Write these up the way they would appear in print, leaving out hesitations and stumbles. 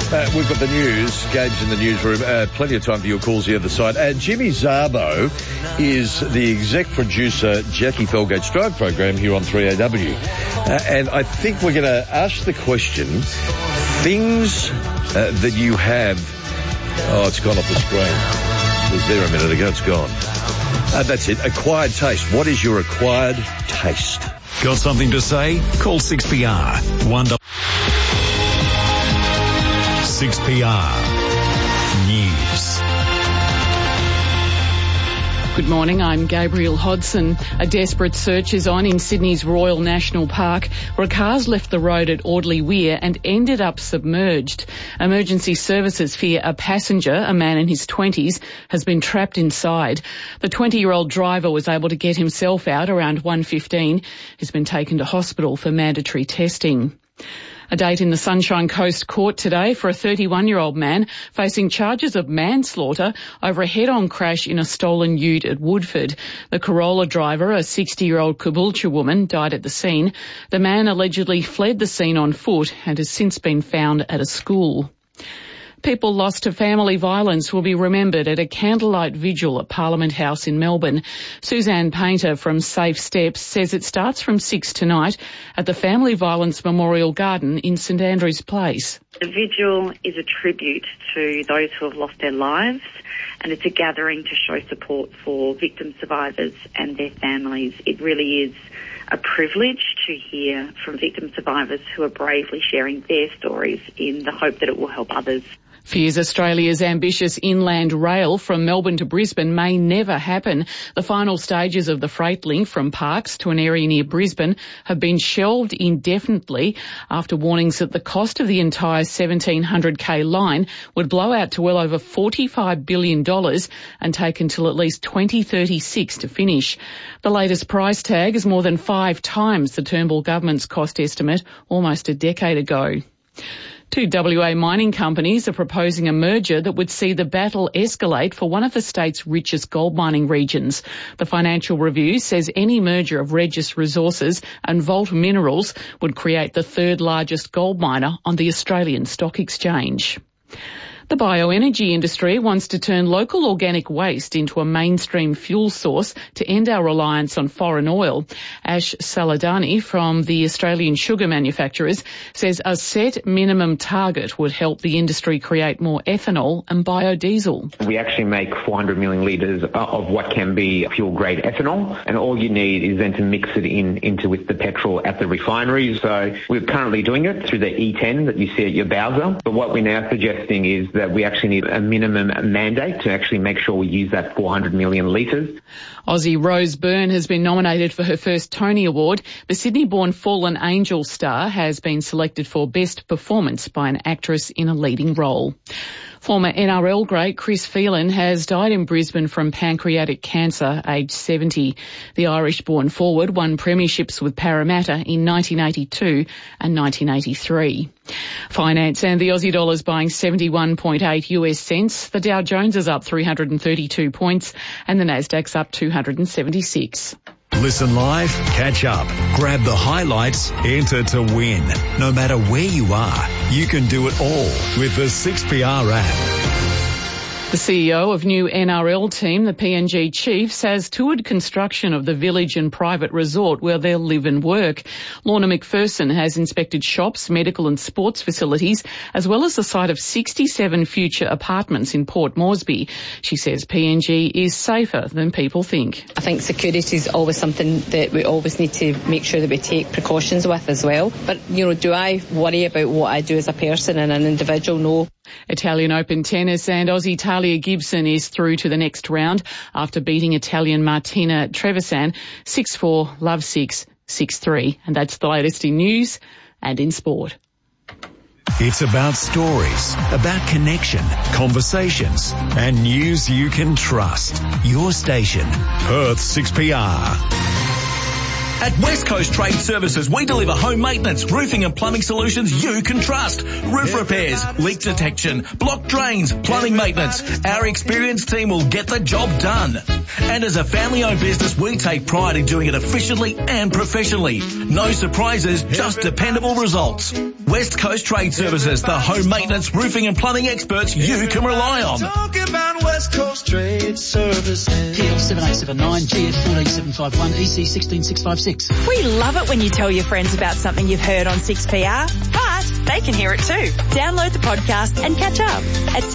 We've got the news. Gabe's in the newsroom. Plenty of time for your calls the other side. Jimmy Szabo is the exec producer, Jackie Felgate's Drive program here on 3AW. And I think we're going to ask the question, things that you have... Oh, it's gone off the screen. It was there a minute ago. It's gone. That's it. Acquired taste. What is your acquired taste? Got something to say? Call 6PR. 6PR News. Good morning, I'm Gabrielle Hodson. A desperate search is on in Sydney's Royal National Park, where cars left the road at Audley Weir and ended up submerged. Emergency services fear a passenger, a man in his 20s, has been trapped inside. The 20-year-old driver was able to get himself out around 1:15. He's been taken to hospital for mandatory testing. A date in the Sunshine Coast Court today for a 31-year-old man facing charges of manslaughter over a head-on crash in a stolen ute at Woodford. The Corolla driver, a 60-year-old Caboolture woman, died at the scene. The man allegedly fled the scene on foot and has since been found at a school. People lost to family violence will be remembered at a candlelight vigil at Parliament House in Melbourne. Suzanne Painter from Safe Steps says it starts from 6 tonight at the Family Violence Memorial Garden in St Andrews Place. The vigil is a tribute to those who have lost their lives, and it's a gathering to show support for victim survivors and their families. It really is a privilege to hear from victim survivors who are bravely sharing their stories in the hope that it will help others. Fears Australia's ambitious inland rail from Melbourne to Brisbane may never happen. The final stages of the freight link from Parkes to an area near Brisbane have been shelved indefinitely after warnings that the cost of the entire 1,700k line would blow out to well over $45 billion and take until at least 2036 to finish. The latest price tag is more than 5 times the Turnbull government's cost estimate almost a decade ago. 2 WA mining companies are proposing a merger that would see the battle escalate for one of the state's richest gold mining regions. The Financial Review says any merger of Regis Resources and Vault Minerals would create the third largest gold miner on the Australian Stock Exchange. The bioenergy industry wants to turn local organic waste into a mainstream fuel source to end our reliance on foreign oil. Ash Saladani from the Australian Sugar Manufacturers says a set minimum target would help the industry create more ethanol and biodiesel. We actually make 400 million litres of what can be fuel-grade ethanol, and all you need is then to mix it into with the petrol at the refineries. So we're currently doing it through the E10 that you see at your Bowser, but what we're now suggesting is that we actually need a minimum mandate to actually make sure we use that 400 million litres. Aussie Rose Byrne has been nominated for her first Tony Award. The Sydney-born Fallen Angel star has been selected for Best Performance by an actress in a leading role. Former NRL great Chris Phelan has died in Brisbane from pancreatic cancer, aged 70. The Irish-born forward won premierships with Parramatta in 1982 and 1983. Finance and the Aussie dollar's buying 71.8 US cents. The Dow Jones is up 332 points and the Nasdaq's up 276. Listen live, catch up, grab the highlights, enter to win. No matter where you are, you can do it all with the 6PR app. The CEO of new NRL team, the PNG Chiefs, has toured construction of the village and private resort where they'll live and work. Lorna McPherson has inspected shops, medical and sports facilities, as well as the site of 67 future apartments in Port Moresby. She says PNG is safer than people think. I think security is always something that we always need to make sure that we take precautions with as well. But, do I worry about what I do as a person and an individual? No. Italian Open tennis and Aussie Talia Gibson is through to the next round after beating Italian Martina Trevisan 6-4, love 6, 6-3. And that's the latest in news and in sport. It's about stories, about connection, conversations, and news you can trust. Your station, Perth 6PR. At West Coast Trade Services, we deliver home maintenance, roofing and plumbing solutions you can trust. Roof repairs, leak detection, blocked drains, plumbing maintenance. Our experienced team will get the job done. And as a family-owned business, we take pride in doing it efficiently and professionally. No surprises, just dependable results. West Coast Trade Services, the home maintenance, roofing and plumbing experts you can rely on. Talk about West Coast Trade Services. PL 7879, GF 14751, EC 16656. We love it when you tell your friends about something you've heard on 6PR, but they can hear it too. Download the podcast and catch up at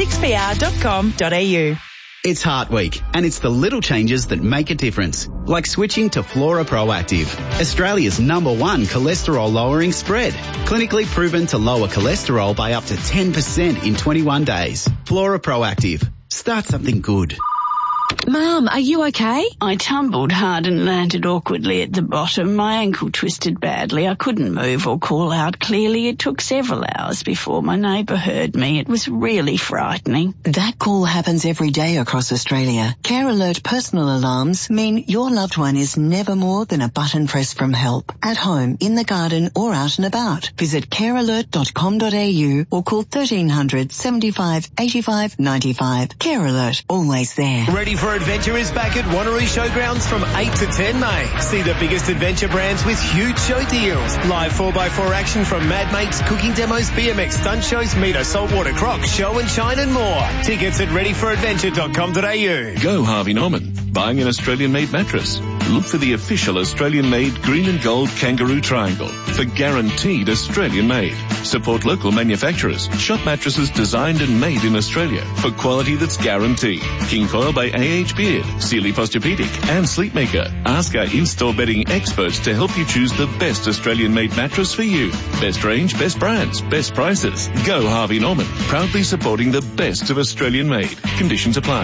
6pr.com.au. It's Heart Week, and it's the little changes that make a difference, like switching to Flora Proactive, Australia's #1 cholesterol-lowering spread, clinically proven to lower cholesterol by up to 10% in 21 days. Flora Proactive. Start something good. Mum, are you okay? I tumbled hard and landed awkwardly at the bottom. My ankle twisted badly. I couldn't move or call out clearly. It took several hours before my neighbour heard me. It was really frightening. That call happens every day across Australia. Care Alert personal alarms mean your loved one is never more than a button press from help. At home, in the garden or out and about. Visit carealert.com.au or call 1300 75 85 95. Care Alert, always there. Ready for Adventure is back at Wanneroo Showgrounds from 8 to 10 May. See the biggest adventure brands with huge show deals. Live 4x4 action from Mad Mates, cooking demos, BMX stunt shows, Meter, Saltwater Croc, Show and Shine and more. Tickets at readyforadventure.com.au. Go Harvey Norman. Buying an Australian-made mattress? Look for the official Australian-made green and gold kangaroo triangle for guaranteed Australian-made. Support local manufacturers. Shop mattresses designed and made in Australia for quality that's guaranteed. King Coil by A.H. Beard, Sealy Posturepedic and Sleepmaker. Ask our in-store bedding experts to help you choose the best Australian-made mattress for you. Best range, best brands, best prices. Go Harvey Norman. Proudly supporting the best of Australian-made. Conditions apply.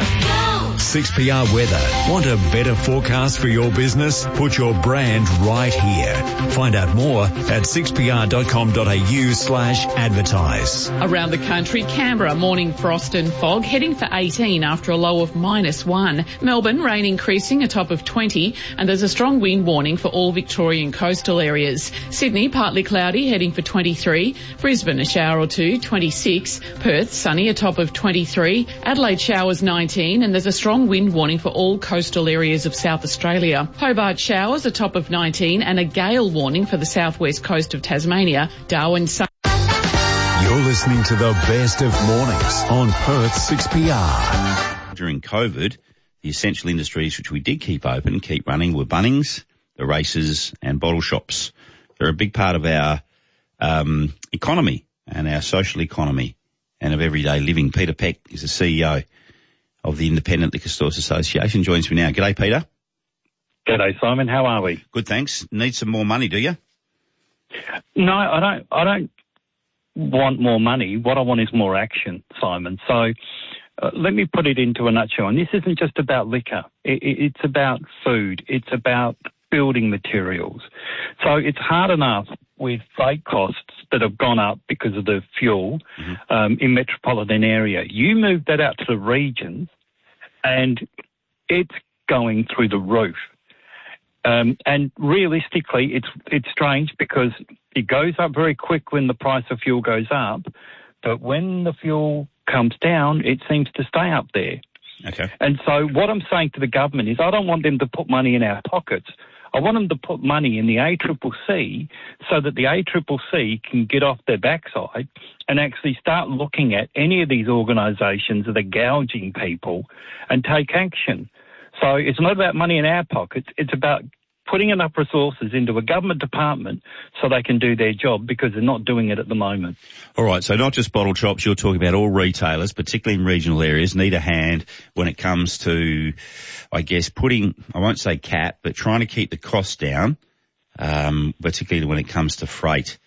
6PR Weather. Want a better forecast for your business? Put your brand right here. Find out more at 6pr.com.au/advertise. Around the country, Canberra, morning frost and fog, heading for 18 after a low of -1. Melbourne, rain increasing, a top of 20, and there's a strong wind warning for all Victorian coastal areas. Sydney, partly cloudy, heading for 23. Brisbane, a shower or two, 26. Perth, sunny, a top of 23. Adelaide, showers 19, and there's a strong wind warning for all coastal areas of South Australia. Hobart, showers, a top of 19, and a gale warning for the southwest coast of Tasmania. Darwin, sun. You're listening to the best of mornings on Perth 6PR. During COVID, the essential industries which we did keep open, keep running, were Bunnings, the races and bottle shops. They're a big part of our economy and our social economy and of everyday living. Peter Peck is the CEO of the Independent Liquor Stores Association. Joins me now. G'day, Peter. G'day, Simon. How are we? Good, thanks. Need some more money, do you? No, I don't want more money. What I want is more action, Simon. So let me put it into a nutshell. And this isn't just about liquor. It's about food. It's about building materials. So it's hard enough with freight costs that have gone up because of the fuel in metropolitan area. You move that out to the regions and it's going through the roof. And realistically, it's strange because it goes up very quick when the price of fuel goes up, but when the fuel comes down, it seems to stay up there. Okay. And so what I'm saying to the government is I don't want them to put money in our pockets. I want them to put money in the ACCC so that the ACCC can get off their backside and actually start looking at any of these organisations that are gouging people and take action. So it's not about money in our pockets. It's about putting enough resources into a government department so they can do their job because they're not doing it at the moment. All right, so not just bottle shops, you're talking about all retailers, particularly in regional areas, need a hand when it comes to, I guess, putting, I won't say cap, but trying to keep the costs down, particularly when it comes to freight.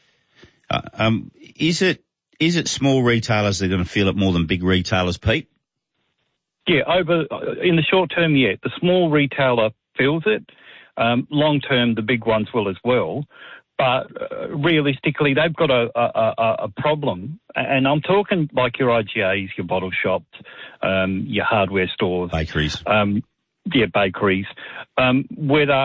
Is it small retailers that are going to feel it more than big retailers, Pete? Yeah, in the short term, yeah. The small retailer feels it. Long term, the big ones will as well. But realistically, they've got a problem. And I'm talking like your IGAs, your bottle shops, your hardware stores. Bakeries. Bakeries. Where they're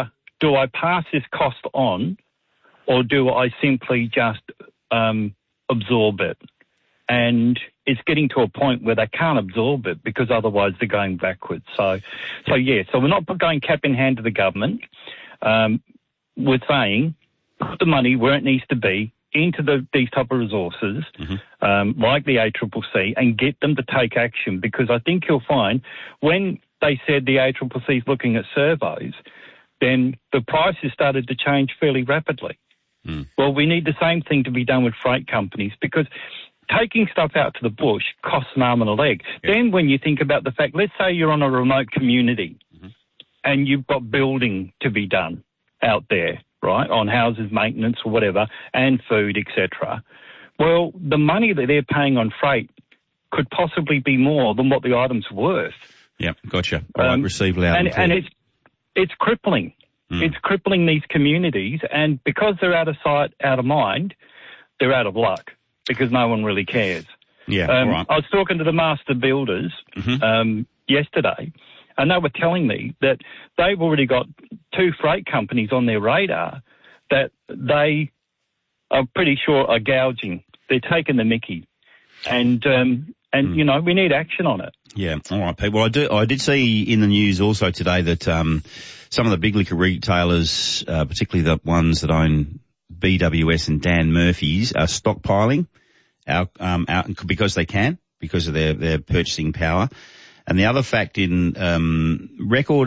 do I pass this cost on, or do I simply just absorb it? And it's getting to a point where they can't absorb it because otherwise they're going backwards. So we're not going cap in hand to the government. We're saying put the money where it needs to be into these type of resources, like the ACCC, and get them to take action, because I think you'll find when they said the ACCC is looking at surveys, then the prices started to change fairly rapidly. Well, we need the same thing to be done with freight companies, because taking stuff out to the bush costs an arm and a leg. Yeah. Then when you think about the fact, let's say you're on a remote community and you've got building to be done out there, right, on houses, maintenance or whatever, and food, etc. Well, the money that they're paying on freight could possibly be more than what the item's worth. Yeah, gotcha. Received loud and it's crippling. It's crippling these communities, and because they're out of sight, out of mind, they're out of luck, because no one really cares. Yeah, all right. I was talking to the master builders yesterday, and they were telling me that they've already got 2 freight companies on their radar that they are pretty sure are gouging. They're taking the mickey. And you know, we need action on it. Yeah, all right, Pete. Well, I did see in the news also today that some of the big liquor retailers, particularly the ones that own BWS and Dan Murphy's, are stockpiling out because they can, because of their purchasing power. And the other fact in record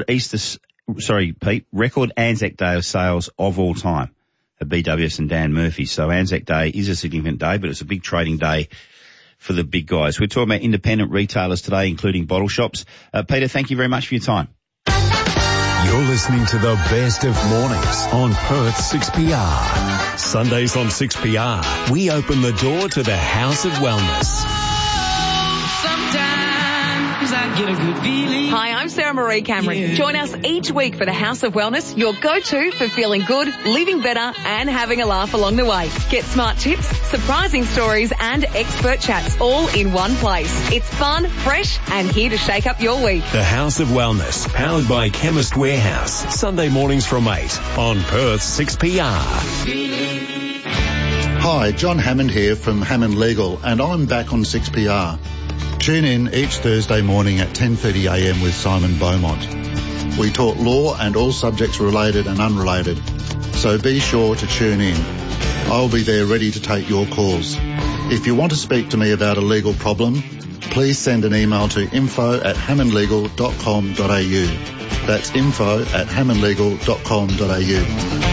Anzac Day of sales of all time at BWS and Dan Murphy's. So Anzac Day is a significant day, but it's a big trading day for the big guys. We're talking about independent retailers today, including bottle shops. Peter, thank you very much for your time. You're listening to the best of mornings on Perth 6PR. Sundays on 6PR, we open the door to the House of Wellness. Sometimes I get a good feeling. Hi, I'm Sarah Marie Cameron. Yeah. Join us each week for the House of Wellness, your go-to for feeling good, living better, and having a laugh along the way. Get smart tips, surprising stories, and expert chats all in one place. It's fun, fresh, and here to shake up your week. The House of Wellness, powered by Chemist Warehouse. Sunday mornings from 8 on Perth 6PR. Hi, John Hammond here from Hammond Legal, and I'm back on 6PR. Tune in each Thursday morning at 10:30am with Simon Beaumont. We talk law and all subjects related and unrelated, so be sure to tune in. I'll be there ready to take your calls. If you want to speak to me about a legal problem, please send an email to info@hammondlegal.com.au. That's info@hammondlegal.com.au.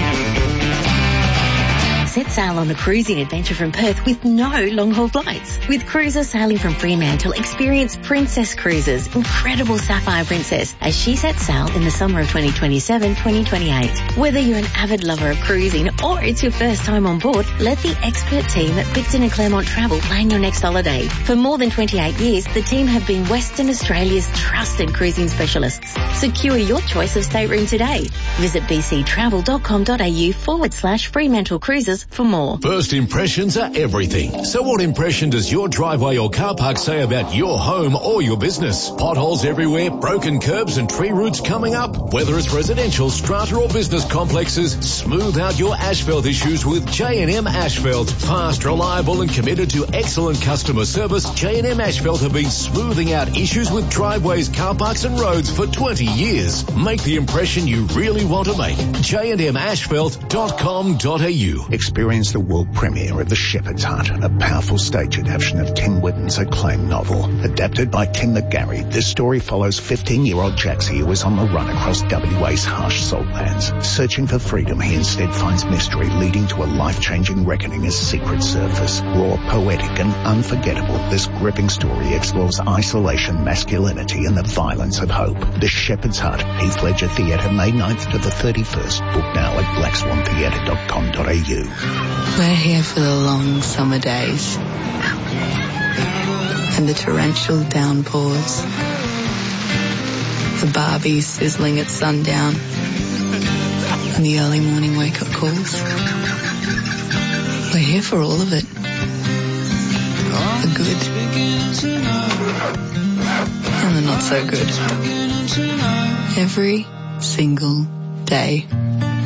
Set sail on a cruising adventure from Perth with no long-haul flights. With cruisers sailing from Fremantle, experience Princess Cruises' incredible Sapphire Princess as she sets sail in the summer of 2027-2028. Whether you're an avid lover of cruising or it's your first time on board, let the expert team at Picton and Claremont Travel plan your next holiday. For more than 28 years, the team have been Western Australia's trusted cruising specialists. Secure your choice of stateroom today. Visit bctravel.com.au/Fremantle Cruises for more. First impressions are everything. So what impression does your driveway or car park say about your home or your business? Potholes everywhere, broken curbs and tree roots coming up. Whether it's residential, strata or business complexes, smooth out your asphalt issues with J&M Asphalt. Fast, reliable and committed to excellent customer service, J&M Asphalt have been smoothing out issues with driveways, car parks and roads for 20 years. Make the impression you really want to make. jmashfalt.com.au. Experience the world premiere of The Shepherd's Hut, a powerful stage adaptation of Ken Whitten's acclaimed novel. Adapted by Ken McGarry, this story follows 15-year-old Jaxie who is on the run across WA's harsh saltlands. Searching for freedom, he instead finds mystery leading to a life-changing reckoning as secrets surface. Raw, poetic and unforgettable, this gripping story explores isolation, masculinity and the violence of hope. The Shepherd's Hut, Heath Ledger Theatre, May 9th to the 31st. Book now at blackswantheatre.com.au. We're here for the long summer days and the torrential downpours, the Barbies sizzling at sundown and the early morning wake-up calls. We're here for all of it. The good and the not so good. Every single day.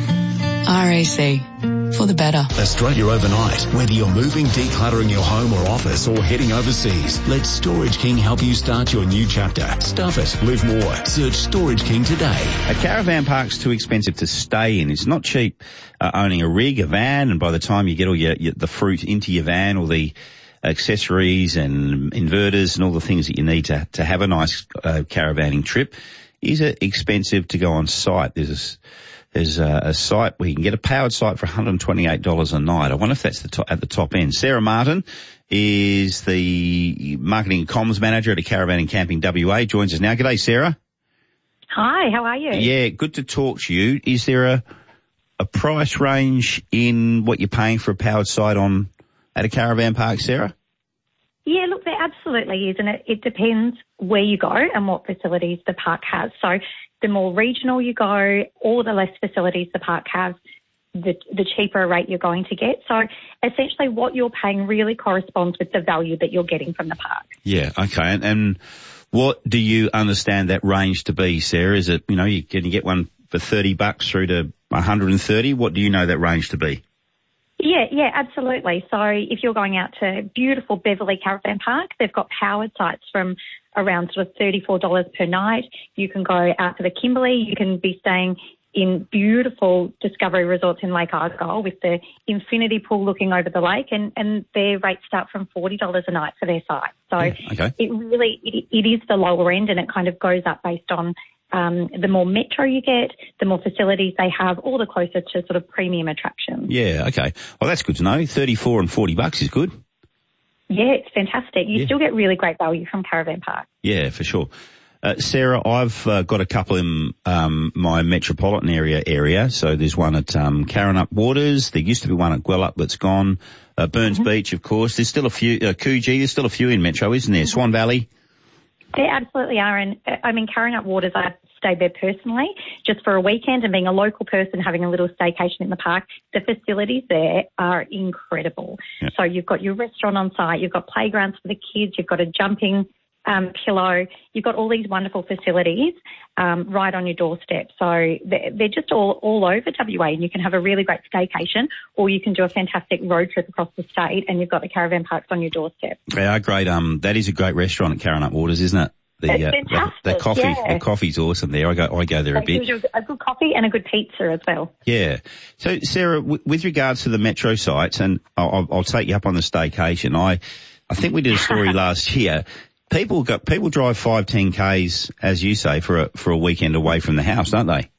RAC. For the better. Australia overnight. Whether you're moving, decluttering your home or office, or heading overseas, let Storage King help you start your new chapter. Stuff it. Live more. Search Storage King today. A caravan park's too expensive to stay in. It's not cheap owning a rig, a van, and by the time you get all the fruit into your van, all the accessories and inverters and all the things that you need to have a nice caravanning trip, is it expensive to go on site? There's a site where you can get a powered site for $128 a night. I wonder if that's at the top end. Sarah Martin is the Marketing and Comms Manager at a Caravan and Camping WA. Joins us now. G'day, Sarah. Hi, how are you? Yeah, good to talk to you. Is there a price range in what you're paying for a powered site at a caravan park, Sarah? Yeah, look, there absolutely is, and it depends where you go and what facilities the park has. So the more regional you go, or the less facilities the park has, the cheaper rate you're going to get. So essentially what you're paying really corresponds with the value that you're getting from the park. Yeah, okay. And what do you understand that range to be, Sarah? Is it, you can get one for $30 through to $130? What do you know that range to be? Yeah, absolutely. So if you're going out to beautiful Beverley Caravan Park, they've got powered sites from around sort of $34 per night. You can go out to the Kimberley. You can be staying in beautiful Discovery Resorts in Lake Argyle with the infinity pool looking over the lake, and their rates start from $40 a night for their site. So it is the lower end, and it kind of goes up based on the more metro you get, the more facilities they have, all the closer to sort of premium attractions. Yeah, okay. Well, that's good to know. $34 and $40 is good. Yeah, it's fantastic. You still get really great value from Caravan Park. Yeah, for sure. Sarah, I've got a couple in my metropolitan area. So there's one at Karrinyup Waters. There used to be one at Gwelup that's gone. Burns Beach, of course. There's still a few. Coogee, there's still a few in Metro, isn't there? Swan Valley. There absolutely are. And I mean, Karrinyup Waters, I stayed there personally just for a weekend, and being a local person having a little staycation in the park, the facilities there are incredible. Yep. So you've got your restaurant on site, you've got playgrounds for the kids, you've got a jumping pillow, you've got all these wonderful facilities right on your doorstep. So they're just all over WA, and you can have a really great staycation, or you can do a fantastic road trip across the state, and you've got the caravan parks on your doorstep. They are great. That is a great restaurant at Karrinyup Waters, isn't it? It's fantastic. The coffee's awesome there. I go there a bit. A good coffee and a good pizza as well. Yeah. So Sarah, with regards to the metro sites, and I'll take you up on the staycation. I think we did a story last year. People drive 5-10 Ks, as you say, for a weekend away from the house, don't they?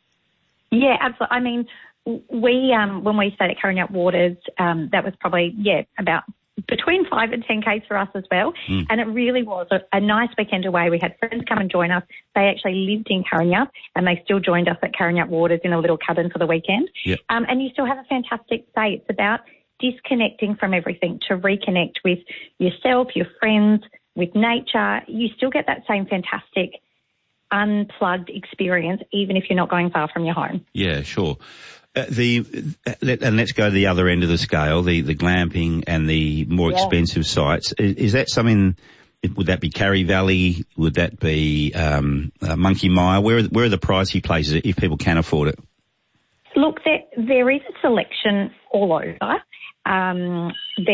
Yeah, absolutely. I mean, we when we stayed at Karrinyup Waters, that was probably about between 5 and 10 Ks for us as well. And it really was a nice weekend away. We had friends come and join us. They actually lived in Karrinyup, and they still joined us at Karrinyup Waters in a little cabin for the weekend. Yep. And you still have a fantastic day. It's about disconnecting from everything to reconnect with yourself, your friends, with nature. You still get that same fantastic unplugged experience, even if you're not going far from your home. Yeah, sure. And let's go to the other end of the scale, the glamping and the more expensive sites. Is that something? Would that be Carry Valley? Would that be Monkey Mile? Where are the pricey places if people can afford it? Look, there is a selection all over. Down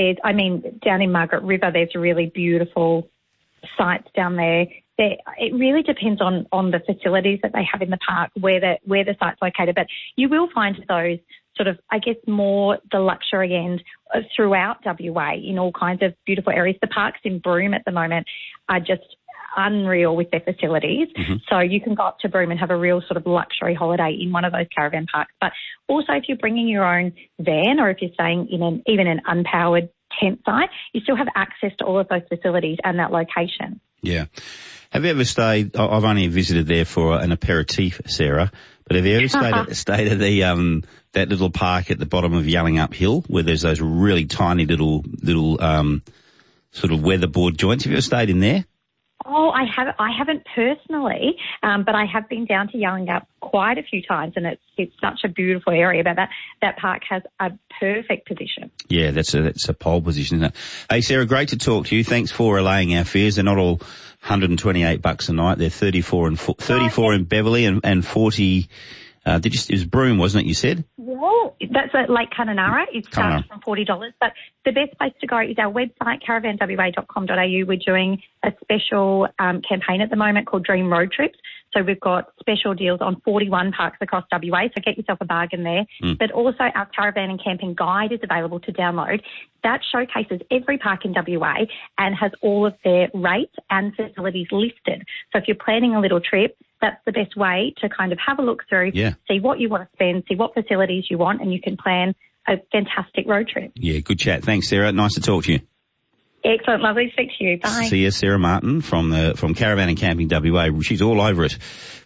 in Margaret River, there's really beautiful sites down there. It really depends on the facilities that they have in the park, where the site's located. But you will find those sort of, I guess, more the luxury end throughout WA in all kinds of beautiful areas. The parks in Broome at the moment are just unreal with their facilities. Mm-hmm. So you can go up to Broome and have a real sort of luxury holiday in one of those caravan parks. But also if you're bringing your own van, or if you're staying in even an unpowered tent site, you still have access to all of those facilities and that location. Yeah. Have you ever stayed? I've only visited there for an aperitif, Sarah. But have you ever stayed at the that little park at the bottom of Yallingup Hill, where there's those really tiny little sort of weatherboard joints? Have you ever stayed in there? Oh, I haven't personally, but I have been down to Yallingup quite a few times, and it's such a beautiful area. But that park has a perfect position. Yeah, that's a pole position, isn't it? Hey, Sarah, great to talk to you. Thanks for allaying our fears. They're not all $128 a night. They're 34 in Beverley and 40. It was Broome, wasn't it? You said? Yeah, That's at Lake Kununurra. It starts from $40. But the best place to go is our website, caravanwa.com.au. We're doing a special campaign at the moment called Dream Road Trips. So we've got special deals on 41 parks across WA, so get yourself a bargain there. But also our caravan and camping guide is available to download. That showcases every park in WA and has all of their rates and facilities listed. So if you're planning a little trip, that's the best way to kind of have a look through, see what you want to spend, see what facilities you want, and you can plan a fantastic road trip. Yeah, good chat. Thanks, Sarah. Nice to talk to you. Excellent. Lovely to speak to you. Bye. See you, Sarah Martin from Caravan and Camping WA. She's all over it.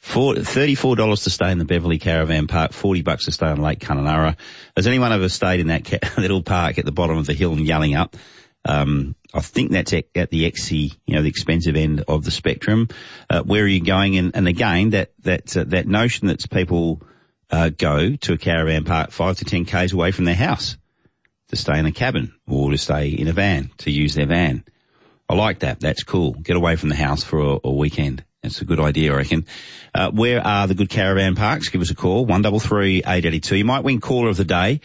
$34 to stay in the Beverley Caravan Park, $40 to stay on Lake Kununurra. Has anyone ever stayed in that little park at the bottom of the hill and yelling up? I think that's at the XC, the expensive end of the spectrum. Where are you going? And again, that notion that people go to a caravan park 5 to 10 k's away from their house to stay in a cabin or to stay in a van, to use their van. I like that. That's cool. Get away from the house for a weekend. That's a good idea, I reckon. Where are the good caravan parks? Give us a call, 133 882. You might win Caller of the Day.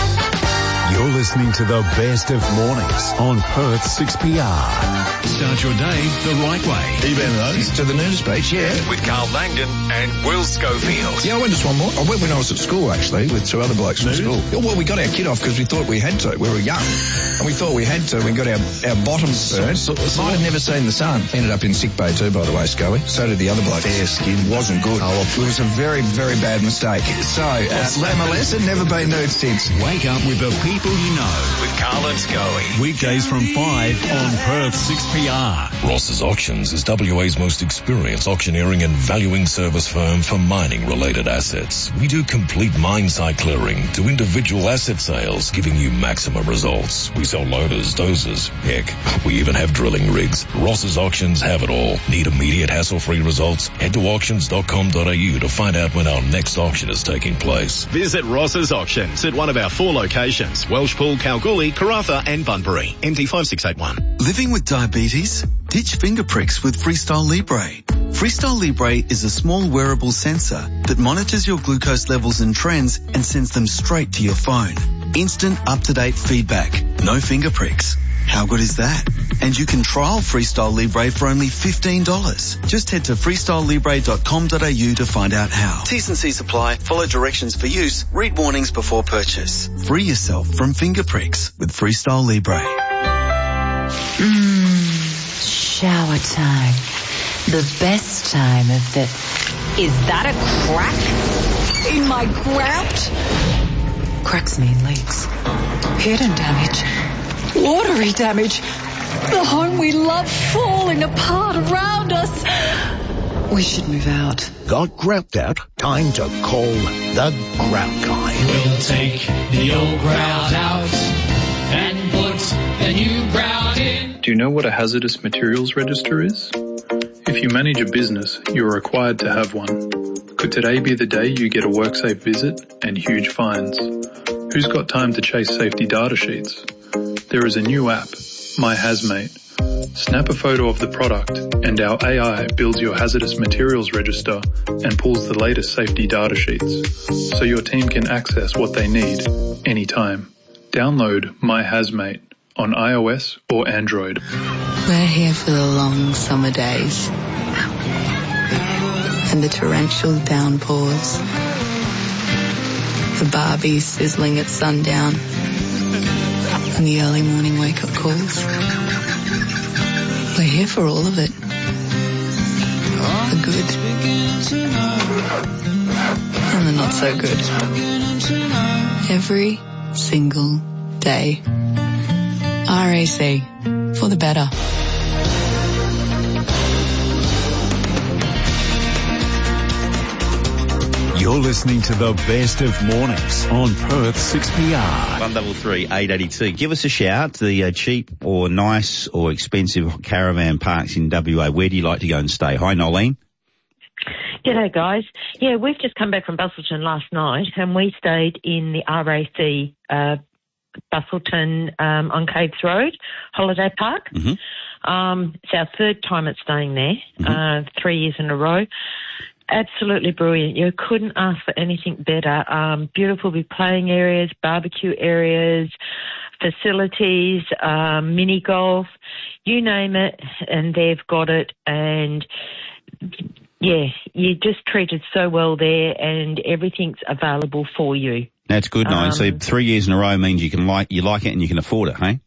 You're listening to the best of mornings on Perth 6PR. Start your day the right way. Have you been to those? To the nudist beach, yeah. With Carl Langdon and Will Schofield. Yeah, I went to Swanmore. I went when I was at school, actually, with two other blokes from school. Well, we got our kit off because we thought we had to. We were young. And we thought we had to. We got our bottoms burnt. Might have never seen the sun. Ended up in sick bay too, by the way, Scully. So did the other bloke. Fair skin. Wasn't good. It was a very, very bad mistake. So, learn my lesson. Never been nude since. Wake up with the people you know with Carl and Scully. Weekdays from 5 on Perth 6PR. Ross's Auctions is WA's most experienced auctioneering and valuing service firm for mining-related assets. We do complete mine site clearing to individual asset sales, giving you maximum results. We sell loaders, dozers, heck, we even have drilling rigs. Ross's Auctions have it all. Need immediate hassle-free results? Head to auctions.com.au to find out when our next auction is taking place. Visit Ross's Auctions at one of our 4 locations, Welshpool, Kalgoorlie, Karratha and Bunbury. NT5681. Living with diabetes? Ditch finger pricks with Freestyle Libre. Freestyle Libre is a small wearable sensor that monitors your glucose levels and trends and sends them straight to your phone. Instant up-to-date feedback. No finger pricks. How good is that? And you can trial Freestyle Libre for only $15. Just head to freestylelibre.com.au to find out how. T's and C's apply. Follow directions for use. Read warnings before purchase. Free yourself from finger pricks with Freestyle Libre. Shower time. The best time of the... Is that a crack in my grout? Cracks mean leaks. Hidden damage. Watery damage. The home we love falling apart around us. We should move out. Got grout out? Time to call the Grout Guy. We'll take the old grout out and put the new grout in. Do you know what a hazardous materials register is? If you manage a business, you're required to have one. Could today be the day you get a WorkSafe visit and huge fines? Who's got time to chase safety data sheets? There is a new app, My Hazmate. Snap a photo of the product and our AI builds your hazardous materials register and pulls the latest safety data sheets so your team can access what they need anytime. Download My Hazmate on iOS or Android. We're here for the long summer days and the torrential downpours, the barbie sizzling at sundown and the early morning wake-up calls. We're here for all of it. The good and the not so good. Every single day. RAC, for the better. You're listening to the best of mornings on Perth 6PR. 133 882. Give us a shout. The cheap or nice or expensive caravan parks in WA. Where do you like to go and stay? Hi, Nolene. G'day, guys. Yeah, we've just come back from Busselton last night and we stayed in the RAC Busselton on Caves Road Holiday Park. Mm-hmm. It's our third time at staying there, 3 years in a row. Absolutely brilliant. You couldn't ask for anything better. Beautiful big playing areas, barbecue areas, facilities, mini golf, you name it, and they've got it. And yeah, you're just treated so well there, and everything's available for you. That's good, Nine. So 3 years in a row means you like it and you can afford it, hey?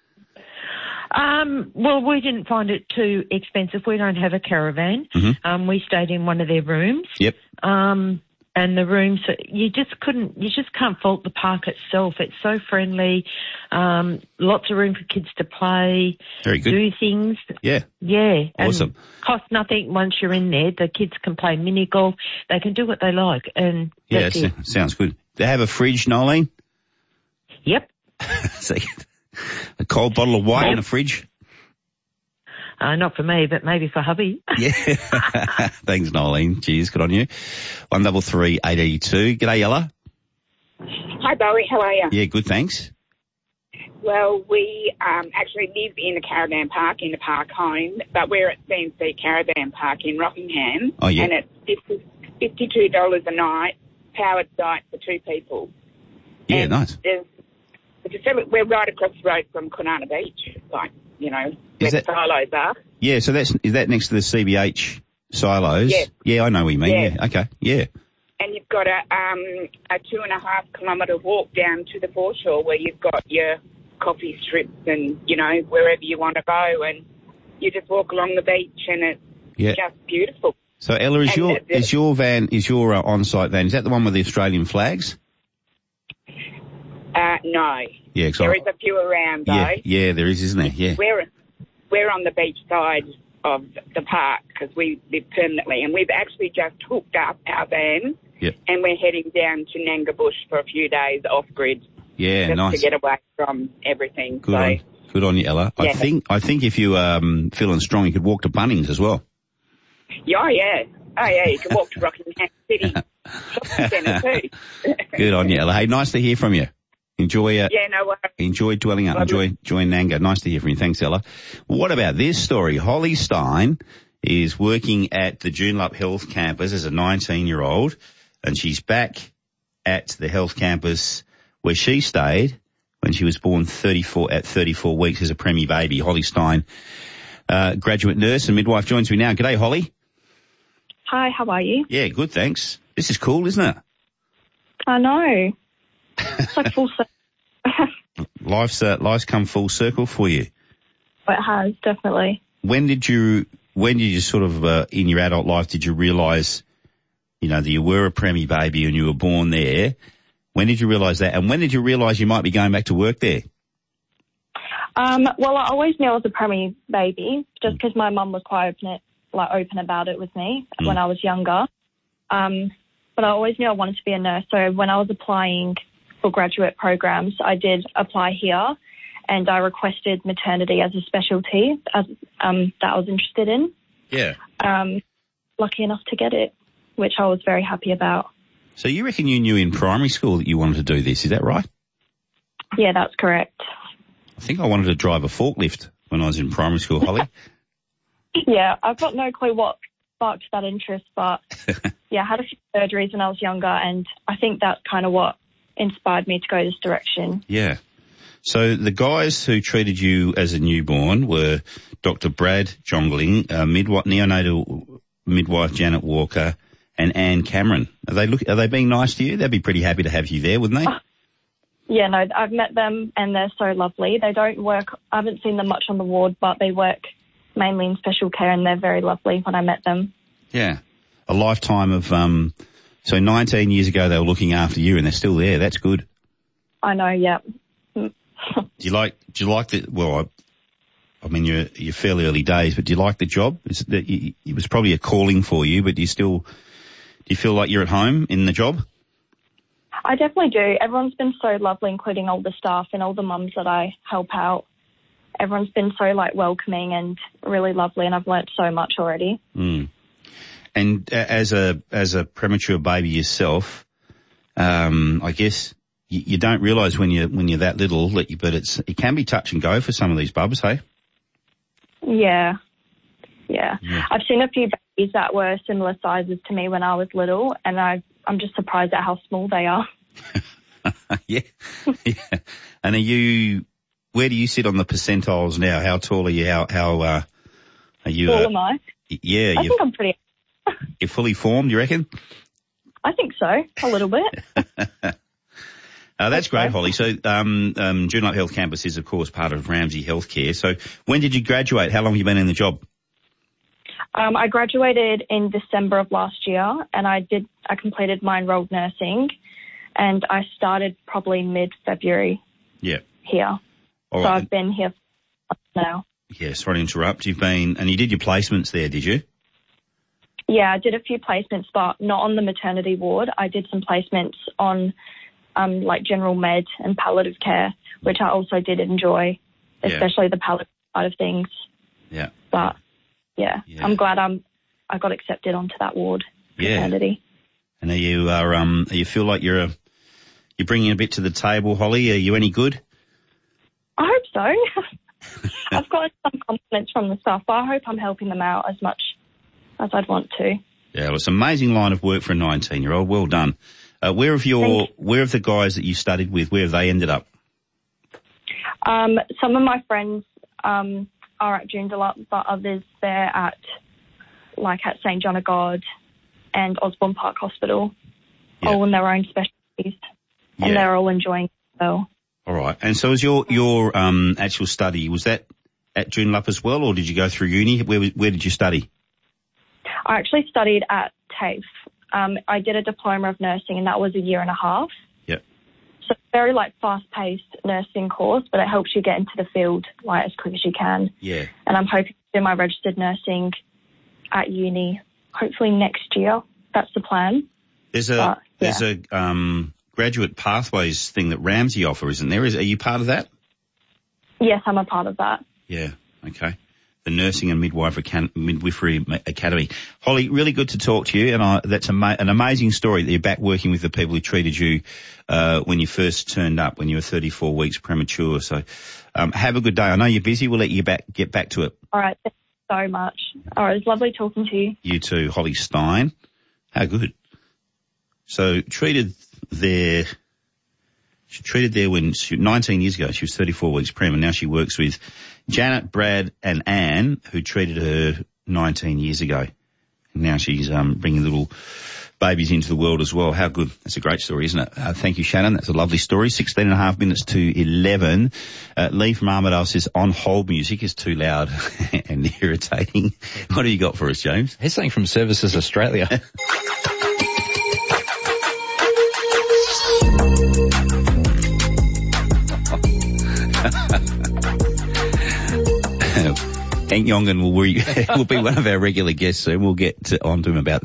Well, we didn't find it too expensive. We don't have a caravan. Mm-hmm. We stayed in one of their rooms. Yep. And the rooms, you just can't fault the park itself. It's so friendly. Lots of room for kids to play. Very good. Do things. Yeah. Yeah. Awesome. And cost nothing once you're in there. The kids can play mini golf. They can do what they like. And that's it. Sounds good. They have a fridge, Nolene? Yep. See, a cold bottle of wine in a fridge? Not for me, but maybe for hubby. Yeah. Thanks, Nolene. Cheers. Good on you. 133 882. G'day, Ella. Hi, Bowie. How are you? Yeah, good, thanks. Well, we actually live in a caravan park in the park home, but we're at CNC Caravan Park in Rockingham. Oh, yeah. And it's $52 a night, powered site for 2 people. Yeah, and nice. We're right across the road from Kwinana Beach, like, you know, where the silos are. Yeah, so is that next to the CBH silos? Yeah. Yeah, I know what you mean. Yeah. Okay. Yeah. And you've got a 2.5 kilometre walk down to the foreshore where you've got your coffee strips and, you know, wherever you want to go, and you just walk along the beach and it's just beautiful. So Ella, is your on-site van, is that the one with the Australian flags? No. Yeah, there is a few around though. Yeah, there is, isn't there? Yeah. We're on the beach side of the park because we live permanently, and we've actually just hooked up our van. Yep. And we're heading down to Nanga Bush for a few days off grid. Yeah, just nice. to get away from everything. Good on you, Ella. Yeah. I think if you feeling strong, you could walk to Bunnings as well. Oh yeah, you can walk to Rockingham City Shopping Centre too. Good on you, Ella. Hey, nice to hear from you. Enjoy no worries. Enjoy dwelling up. Enjoy Nanga. Nice to hear from you. Thanks, Ella. What about this story? Holly Stein is working at the Joondalup Health Campus as a 19-year-old, and she's back at the health campus where she stayed when she was born 34 weeks as a preemie baby. Holly Stein, graduate nurse and midwife, joins me now. G'day, Holly. Hi, how are you? Yeah, good, thanks. This is cool, isn't it? I know. It's like full circle. Life's come full circle for you. It has, definitely. When did you sort of, in your adult life, did you realise, that you were a preemie baby and you were born there? When did you realise that? And when did you realise you might be going back to work there? Well, I always knew I was a preemie baby, just because my mum was quite open about it with me when I was younger. But I always knew I wanted to be a nurse. So when I was applying for graduate programs, I did apply here, and I requested maternity as a specialty that I was interested in. Yeah. Lucky enough to get it, which I was very happy about. So you reckon you knew in primary school that you wanted to do this, is that right? Yeah, that's correct. I think I wanted to drive a forklift when I was in primary school, Holly. Yeah, I've got no clue what sparked that interest, but yeah, I had a few surgeries when I was younger, and I think that's kind of what inspired me to go this direction. Yeah. So the guys who treated you as a newborn were Dr. Brad Jongling, neonatal midwife Janet Walker, and Anne Cameron. Are they being nice to you? They'd be pretty happy to have you there, wouldn't they? Yeah, no, I've met them and they're so lovely. They don't work, I haven't seen them much on the ward, but they work mainly in special care, and they're very lovely when I met them. Yeah. A lifetime of, so 19 years ago they were looking after you and they're still there. That's good. I know, yeah. Do you like the, well, I mean, you're fairly early days, but do you like the job? It was probably a calling for you, but do you feel like you're at home in the job? I definitely do. Everyone's been so lovely, including all the staff and all the mums that I help out. Everyone's been so welcoming and really lovely, and I've learnt so much already. Mm. And as a premature baby yourself, I guess you don't realise when you're that little but it can be touch and go for some of these bubs, hey? Yeah. I've seen a few babies that were similar sizes to me when I was little, and I'm just surprised at how small they are. Yeah. And where do you sit on the percentiles now? How tall are you? How are you? Tall am I? Yeah. I think I'm pretty. You're fully formed, you reckon? I think so, a little bit. That's great, Holly. So, Joondalup Health Campus is, of course, part of Ramsay Healthcare. So when did you graduate? How long have you been in the job? I graduated in December of last year, and I completed my enrolled nursing, and I started probably mid-February. Yeah. Here. All so right. I've been here for now. Yeah, sorry to interrupt. You did your placements there, did you? Yeah, I did a few placements, but not on the maternity ward. I did some placements on like general med and palliative care, which I also did enjoy, especially the palliative side of things. Yeah. But yeah. I'm glad I got accepted onto that ward. Maternity. And you feel like you're bringing a bit to the table, Holly? Are you any good? I hope so. I've got some compliments from the staff, but I hope I'm helping them out as much as I'd want to. Yeah, well, it's an amazing line of work for a 19-year-old. Well done. Where have the guys that you studied with, where have they ended up? Some of my friends are at Joondalup, but others they're at St John of God and Osborne Park Hospital, all in their own specialties, and they're all enjoying it well. All right. And so was your actual study, was that at Joondalup as well, or did you go through uni? Where did you study? I actually studied at TAFE. I did a diploma of nursing, and that was a year and a half. Yep. So very fast-paced nursing course, but it helps you get into the field as quick as you can. Yeah. And I'm hoping to do my registered nursing at uni, hopefully next year. That's the plan. There's a graduate pathways thing that Ramsay offer, isn't there? Are you part of that? Yes, I'm a part of that. Yeah. Okay. The Nursing and Midwifery Academy. Holly, really good to talk to you, and that's an amazing story that you're back working with the people who treated you when you first turned up, when you were 34 weeks premature. So have a good day. I know you're busy. We'll let you get back to it. All right. Thank you so much. All right. It was lovely talking to you. You too, Holly Stein. How good. So treated there when 19 years ago. She was 34 weeks prem, and now she works with Janet, Brad and Anne, who treated her 19 years ago. And now she's bringing little babies into the world as well. How good. That's a great story, isn't it? Thank you, Shannon. That's a lovely story. 16 and a half minutes to 11. Lee from Armidale says on hold music is too loud and irritating. What have you got for us, James? He's saying from Services Australia. Hank Yongan will be one of our regular guests soon. We'll get on to him about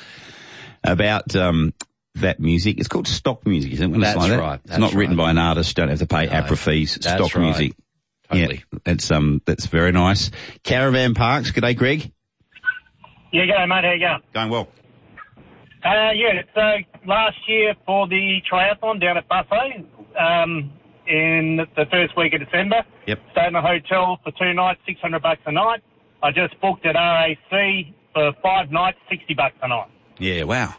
that music. It's called stock music, isn't it? That's right. It's not written by an artist. Don't have to pay APRA fees. Stock music. Totally. Yeah, that's very nice. Caravan Parks. G'day, Greg. Yeah, g'day, mate. How you going? Going well. So last year for the triathlon down at Buffet, in the first week of December. Yep. Stayed in a hotel for 2 nights, $600 a night. I just booked at RAC for 5 nights, $60 a night. Yeah, wow.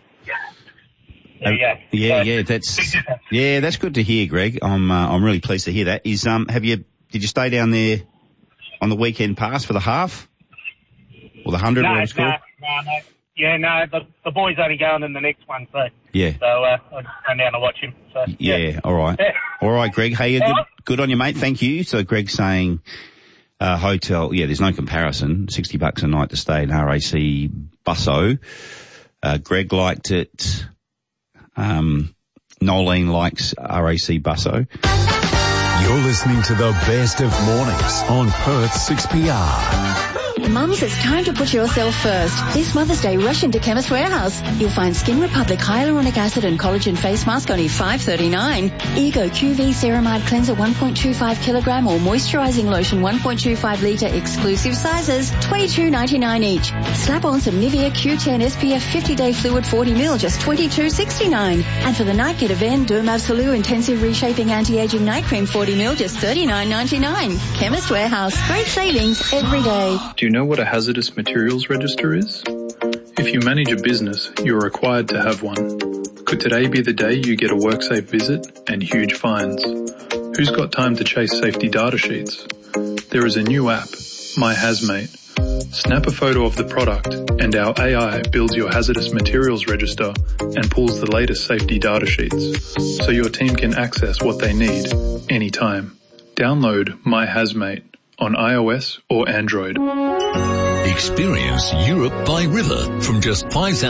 Yeah. That's good to hear, Greg. I'm really pleased to hear that. Did you stay down there on the weekend pass for the half? Or the 100? No. Yeah, no, the boy's only going in the next one, so. Yeah. So, I'll just go down and watch him. So, yeah, all right. Yeah. All right, Greg. Hey, good on you, mate. Thank you. So Greg's saying, hotel, there's no comparison. $60 a night to stay in RAC Busso. Greg liked it. Nolene likes RAC Busso. You're listening to the best of mornings on Perth 6PR. Mums, it's time to put yourself first. This Mother's Day, rush into Chemist Warehouse. You'll find Skin Republic Hyaluronic Acid and Collagen Face Mask only $5.39. Ego QV Ceramide Cleanser 1.25 kilogram or Moisturizing Lotion 1.25 litre exclusive sizes, $22.99 each. Slap on some Nivea Q10 SPF 50-day fluid 40 ml, just $22.69. And for the night, get a Ven Derm Absolute Intensive Reshaping Anti-Aging Night Cream 40 ml, just $39.99. Chemist Warehouse. Great savings every day. Do you know what a hazardous materials register is? If you manage a business, you're required to have one. Could today be the day you get a WorkSafe visit and huge fines? Who's got time to chase safety data sheets? There is a new app, My Hazmate. Snap a photo of the product and our AI builds your hazardous materials register and pulls the latest safety data sheets so your team can access what they need anytime. Download My Hazmate on iOS or Android. Experience Europe by river from just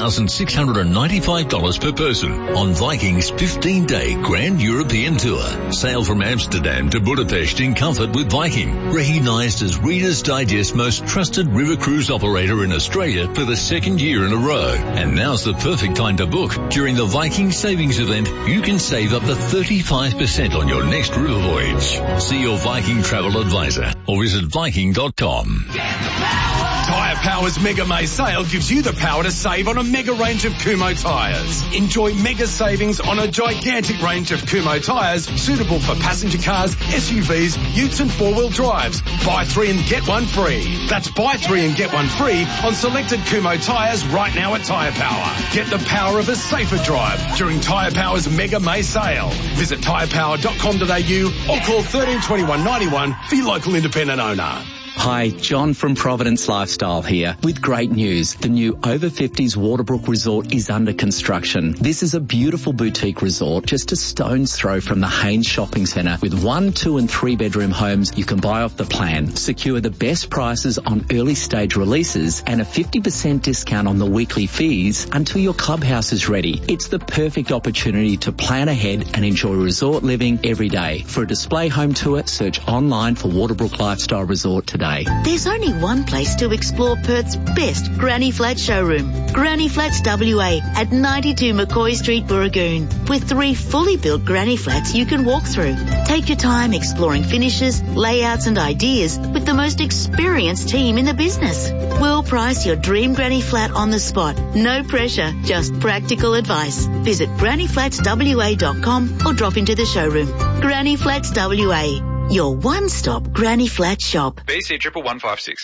$5,695 per person on Viking's 15-day Grand European Tour. Sail from Amsterdam to Budapest in comfort with Viking, recognised as Reader's Digest most trusted river cruise operator in Australia for the second year in a row. And now's the perfect time to book. During the Viking Savings Event, you can save up to 35% on your next river voyage. See your Viking travel advisor or visit Viking.com. Tyre Power's Mega May sale gives you the power to save on a mega range of Kumho tyres. Enjoy mega savings on a gigantic range of Kumho tyres suitable for passenger cars, SUVs, utes and four-wheel drives. Buy 3 and get 1 free. That's buy 3 and get 1 free on selected Kumho tyres right now at Tyre Power. Get the power of a safer drive during Tyre Power's Mega May sale. Visit tyrepower.com.au or call 13 21 91 for your local independent owner. Hi, John from Providence Lifestyle here with great news. The new Over 50s Waterbrook Resort is under construction. This is a beautiful boutique resort just a stone's throw from the Haynes Shopping Centre with 1, 2 and 3 bedroom homes you can buy off the plan. Secure the best prices on early stage releases and a 50% discount on the weekly fees until your clubhouse is ready. It's the perfect opportunity to plan ahead and enjoy resort living every day. For a display home tour, search online for Waterbrook Lifestyle Resort today. There's only one place to explore Perth's best Granny Flat showroom. Granny Flats WA at 92 McCoy Street, Burragoon. With 3 fully built Granny Flats you can walk through. Take your time exploring finishes, layouts and ideas with the most experienced team in the business. We'll price your dream Granny Flat on the spot. No pressure, just practical advice. Visit grannyflatswa.com or drop into the showroom. Granny Flats WA. Your one-stop Granny Flat shop. BC 11156.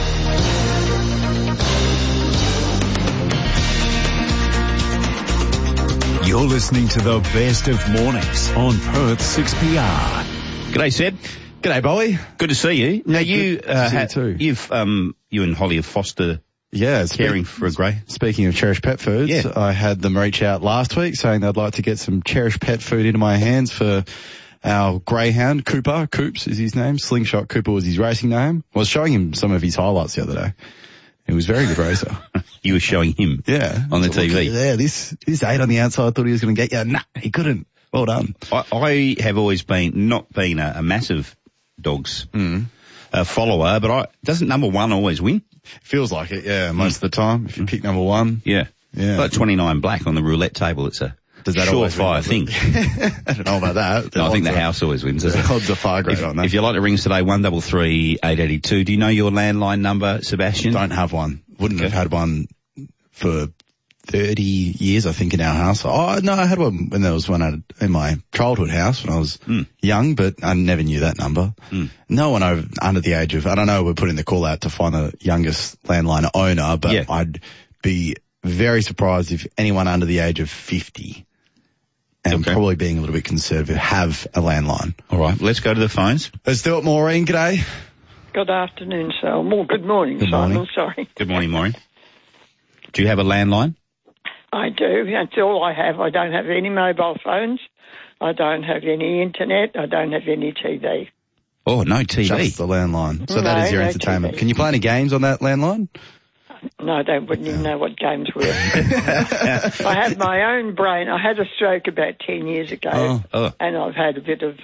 You're listening to the best of mornings on Perth 6PR. G'day, Seb. G'day, Bolly. Good to see you. Now you you and Holly have fostered. Yeah, caring for a grey. Speaking of Cherish Pet Foods, yeah. I had them reach out last week saying they'd like to get some Cherish Pet Food into my hands for our greyhound, Cooper. Coops is his name. Slingshot Cooper was his racing name. I was showing him some of his highlights the other day. He was a very good racer. You were showing him? Yeah. On the TV? Yeah, this 8 on the outside thought he was going to get you. Nah, he couldn't. Well done. I have always not been a massive dogs follower, but doesn't number 1 always win? Feels like it, yeah, most of the time. If you pick number 1. Yeah. Like 29 black on the roulette table, it's a surefire thing. I don't know about that. No, I think the house always wins. The odds are far greater on that. If you'd like to ring us today, 133 882. Do you know your landline number, Sebastian? Don't have one. Wouldn't have had one for 30 years, I think, in our house. Oh, no, I had one when there was one in my childhood house when I was young, but I never knew that number. No one under the age of, I don't know, we're putting the call out to find the youngest landline owner, but I'd be very surprised if anyone under the age of 50 and probably being a little bit conservative have a landline. All right, let's go to the phones. Let's do it, Maureen. G'day. Good afternoon, Sal. Good morning, Simon. Sorry. Good morning, Maureen. Do you have a landline? I do. That's all I have. I don't have any mobile phones. I don't have any internet. I don't have any TV. Oh, no TV. Just the landline. So that is your entertainment. TV. Can you play any games on that landline? No, they wouldn't even know what games were. I have my own brain. I had a stroke about 10 years ago, and I've had a bit of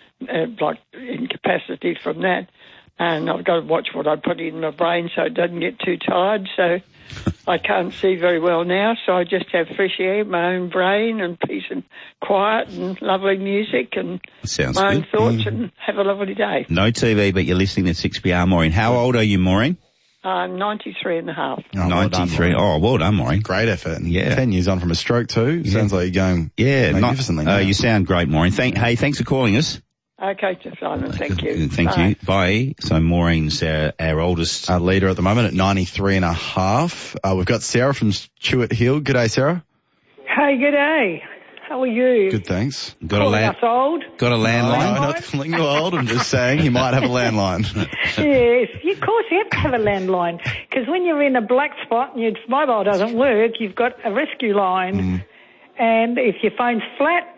incapacity from that. And I've got to watch what I put in my brain so it doesn't get too tired. So I can't see very well now, so I just have fresh air, my own brain, and peace and quiet and lovely music and my own thoughts and have a lovely day. No TV, but you're listening to 6PR, Maureen. How old are you, Maureen? I'm 93 and a half. Oh, 93. Well done, Maureen. Great effort. Yeah. 10 years on from a stroke too. Sounds like you're going magnificently now. You sound great, Maureen. Thanks for calling us. Okay, Simon, thank you. Thank you. Bye. So Maureen's our oldest leader at the moment at 93.5. We've got Sarah from Stewart Hill. G'day, Sarah. Hey, g'day. How are you? Good, thanks. Got us old? Got a landline? No, I'm not calling you old. I'm just saying you might have a landline. Yes, of course you have to have a landline, because when you're in a black spot and your mobile doesn't work, you've got a rescue line. And if your phone's flat,